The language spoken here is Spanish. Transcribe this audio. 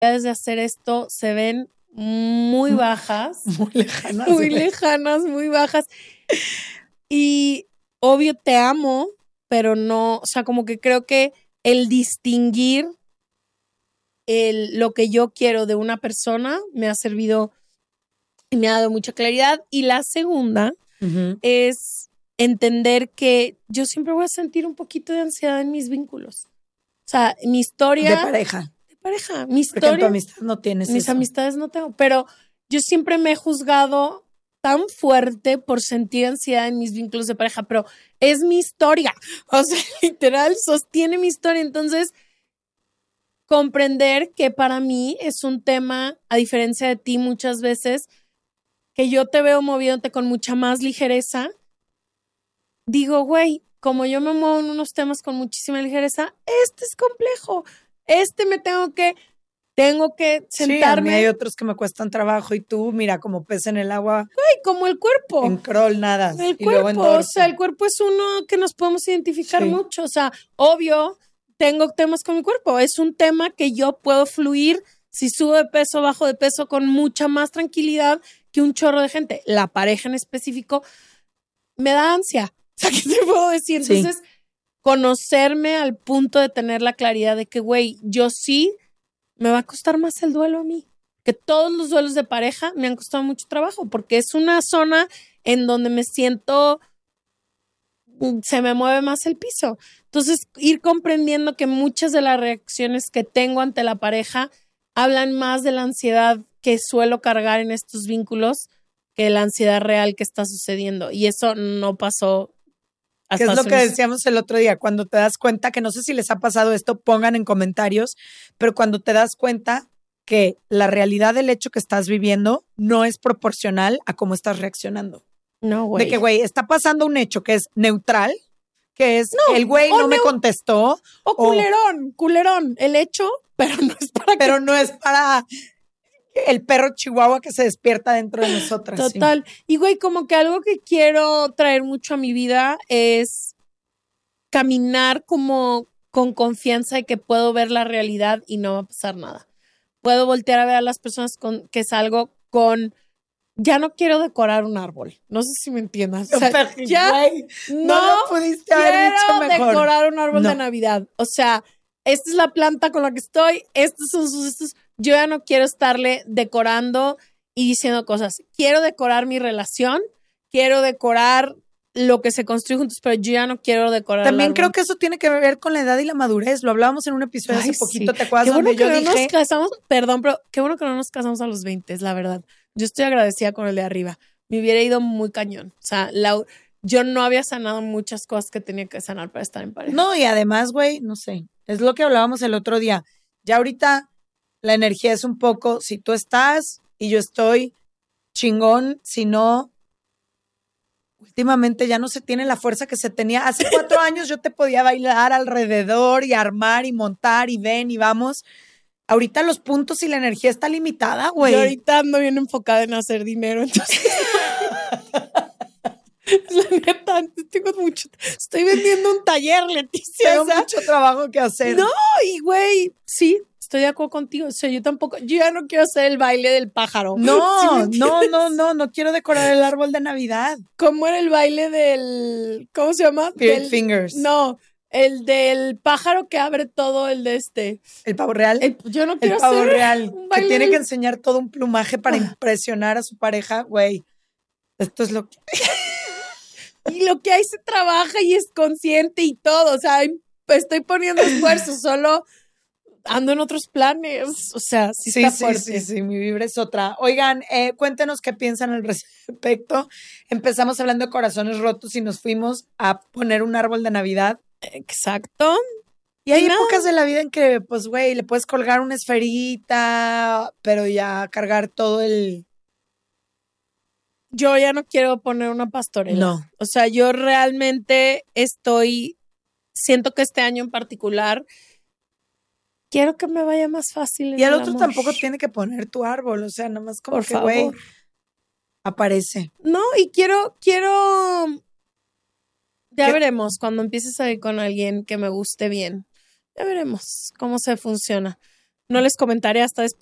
de hacer esto se ven muy bajas. Muy lejanas. Muy lejanas, muy bajas. Y obvio te amo, pero no, o sea, como que creo que el distinguir lo que yo quiero de una persona me ha servido y me ha dado mucha claridad. Y la segunda es entender que yo siempre voy a sentir un poquito de ansiedad en mis vínculos. O sea, mi historia... De pareja. Mi historia... Porque en tu amistad no tienes mis eso. amistades no tengo, pero yo siempre me he juzgado tan fuerte por sentir ansiedad en mis vínculos de pareja, pero es mi historia. O sea, literal, sostiene mi historia. Entonces, comprender que para mí es un tema, a diferencia de ti muchas veces, que yo te veo moviéndote con mucha más ligereza, digo, güey, como yo me muevo en unos temas con muchísima ligereza, este es complejo. Me tengo que sentarme. Sí, a mí hay otros que me cuestan trabajo y tú, mira, como pez en el agua. Güey, como el cuerpo. En crawl nadas. El y luego cuerpo, o sea, el cuerpo es uno que nos podemos identificar mucho. O sea, obvio, tengo temas con mi cuerpo. Es un tema que yo puedo fluir si subo de peso, bajo de peso con mucha más tranquilidad que un chorro de gente. La pareja en específico me da ansia. O sea, ¿qué te puedo decir? Entonces, conocerme al punto de tener la claridad de que, güey, yo sí me va a costar más el duelo a mí. Que todos los duelos de pareja me han costado mucho trabajo porque es una zona en donde me siento, se me mueve más el piso. Entonces, ir comprendiendo que muchas de las reacciones que tengo ante la pareja hablan más de la ansiedad que suelo cargar en estos vínculos que la ansiedad real que está sucediendo. Y eso no pasó. ¿Qué es lo que decíamos el otro día? Cuando te das cuenta, que no sé si les ha pasado esto, pongan en comentarios, pero cuando te das cuenta que la realidad del hecho que estás viviendo no es proporcional a cómo estás reaccionando. No, güey. De que, güey, está pasando un hecho que es neutral, que es el güey no me contestó. O culerón, el hecho, pero no es para Pero no es para el perro chihuahua que se despierta dentro de nosotras. Total. Sí. Y güey, como que algo que quiero traer mucho a mi vida es caminar como con confianza de que puedo ver la realidad y no va a pasar nada. Puedo voltear a ver a las personas con que salgo con... Ya no quiero decorar un árbol. No sé si me entiendas. O sea, ya güey, no lo pudiste haber dicho mejor. Quiero decorar un árbol de Navidad. O sea, esta es la planta con la que estoy. Estos son sus... Yo ya no quiero estarle decorando y diciendo cosas. Quiero decorar mi relación. Quiero decorar lo que se construye juntos, pero yo ya no quiero decorar. También creo que eso tiene que ver con la edad y la madurez. Lo hablábamos en un episodio hace poquito, ¿te acuerdas? Qué bueno donde que yo no dije... nos casamos, perdón, pero qué bueno que no nos casamos a los 20, la verdad. Yo estoy agradecida con el de arriba. Me hubiera ido muy cañón. O sea, yo no había sanado muchas cosas que tenía que sanar para estar en pareja. No, y además, güey, no sé. Es lo que hablábamos el otro día. Ya ahorita la energía es un poco, si tú estás y yo estoy, chingón. Si no, últimamente ya no se tiene la fuerza que se tenía. Hace 4 años yo te podía bailar alrededor y armar y montar y ven y vamos. Ahorita los puntos y la energía está limitada, güey. Yo ahorita ando bien enfocada en hacer dinero, entonces... La neta, estoy vendiendo un taller, Leticia. Tengo mucho trabajo que hacer. No, y güey, sí, estoy de acuerdo contigo. O sea, yo ya no quiero hacer el baile del pájaro. No, no quiero decorar el árbol de Navidad. ¿Cómo era el baile del, cómo se llama? Spirit Fingers. No, el del pájaro que abre todo, el de este. ¿El pavo real? Yo no quiero el pavo hacer real, que tiene que enseñar todo un plumaje para impresionar a su pareja, güey. Esto es lo que... Y lo que hay se trabaja y es consciente y todo. O sea, estoy poniendo esfuerzo, solo ando en otros planes. O sea, sí está fuerte. Sí, mi vibra es otra. Oigan, cuéntenos qué piensan al respecto. Empezamos hablando de corazones rotos y nos fuimos a poner un árbol de Navidad. Exacto. Y hay épocas de la vida en que, pues, güey, le puedes colgar una esferita, pero ya cargar todo el... Yo ya no quiero poner una pastorela. No. O sea, yo realmente siento que este año en particular, quiero que me vaya más fácil. Y al otro tampoco tiene que poner tu árbol, o sea, nada más como que, güey, aparece. No, y quiero, ya veremos cuando empieces a ir con alguien que me guste bien. Ya veremos cómo se funciona. no les comentaré hasta después.